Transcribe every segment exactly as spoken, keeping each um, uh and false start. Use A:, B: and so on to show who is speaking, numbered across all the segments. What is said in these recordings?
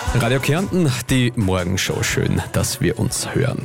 A: Radio Kärnten, die Morgenshow. Schön, dass wir uns hören.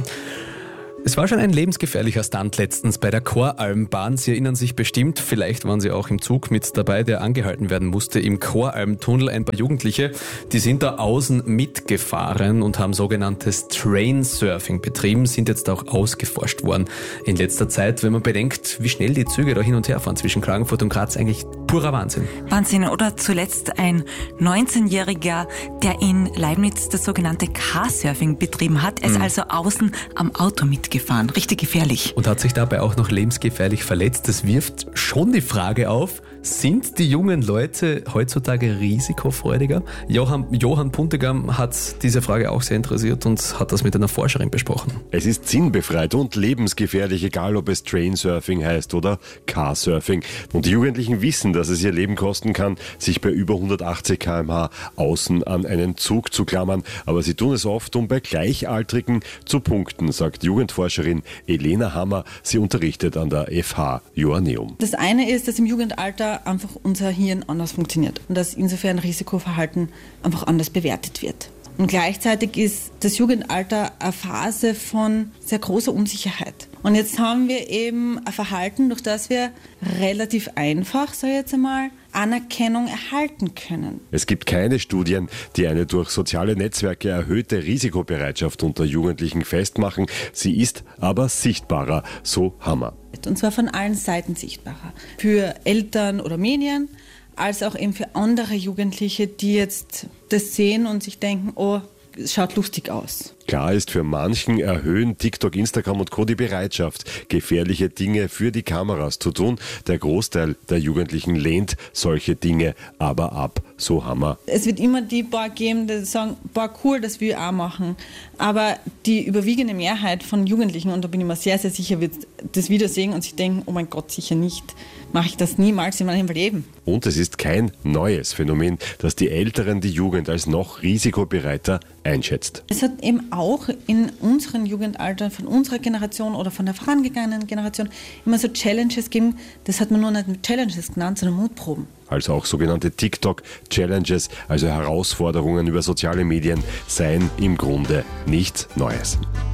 A: Es war schon ein lebensgefährlicher Stunt letztens bei der Koralmbahn. Sie erinnern sich bestimmt, vielleicht waren Sie auch im Zug mit dabei, der angehalten werden musste im Koralmtunnel. Ein paar Jugendliche, die sind da außen mitgefahren und haben sogenanntes Trainsurfing betrieben, sind jetzt auch ausgeforscht worden in letzter Zeit. Wenn man bedenkt, wie schnell die Züge da hin und her fahren zwischen Klagenfurt und Graz, eigentlich purer Wahnsinn.
B: Wahnsinn, oder zuletzt ein neunzehnjähriger, der in Leibniz das sogenannte Car-Surfing betrieben hat. Er ist mhm. also außen am Auto mitgefahren. gefahren. Richtig gefährlich.
A: Und hat sich dabei auch noch lebensgefährlich verletzt. Das wirft schon die Frage auf, sind die jungen Leute heutzutage risikofreudiger? Johann, Johann Puntigam hat diese Frage auch sehr interessiert und hat das mit einer Forscherin besprochen.
C: Es ist sinnbefreit und lebensgefährlich, egal ob es Trainsurfing heißt oder Carsurfing. Und die Jugendlichen wissen, dass es ihr Leben kosten kann, sich bei über hundertachtzig Kilometer pro Stunde außen an einen Zug zu klammern. Aber sie tun es oft, um bei Gleichaltrigen zu punkten, sagt Jugendforscherin Elena Hammer. Sie unterrichtet an der F H Joanneum.
D: Das eine ist, dass im Jugendalter einfach unser Hirn anders funktioniert und dass insofern Risikoverhalten einfach anders bewertet wird. Und gleichzeitig ist das Jugendalter eine Phase von sehr großer Unsicherheit. Und jetzt haben wir eben ein Verhalten, durch das wir relativ einfach, sage ich jetzt einmal, Anerkennung erhalten können.
C: Es gibt keine Studien, die eine durch soziale Netzwerke erhöhte Risikobereitschaft unter Jugendlichen festmachen. Sie ist aber sichtbarer, so Hammer.
D: Und zwar von allen Seiten sichtbarer. Für Eltern oder Medien, als auch eben für andere Jugendliche, die jetzt das sehen und sich denken, oh, es schaut lustig aus.
C: Klar ist, für manchen erhöhen TikTok, Instagram und Co. die Bereitschaft, gefährliche Dinge für die Kameras zu tun. Der Großteil der Jugendlichen lehnt solche Dinge aber ab, so Hammer.
D: Es wird immer die paar geben, die sagen, boah, cool, das will ich auch machen. Aber die überwiegende Mehrheit von Jugendlichen, und da bin ich mir sehr, sehr sicher, wird das Video sehen und sich denken, oh mein Gott, sicher nicht. Mache ich das niemals in meinem Leben.
C: Und es ist kein neues Phänomen, dass die Älteren die Jugend als noch risikobereiter einschätzt.
D: Es hat eben auch in unseren Jugendaltern, von unserer Generation oder von der vorangegangenen Generation immer so Challenges gegeben. Das hat man nur nicht Challenges genannt, sondern Mutproben.
C: Also auch sogenannte TikTok-Challenges, also Herausforderungen über soziale Medien, seien im Grunde nichts Neues.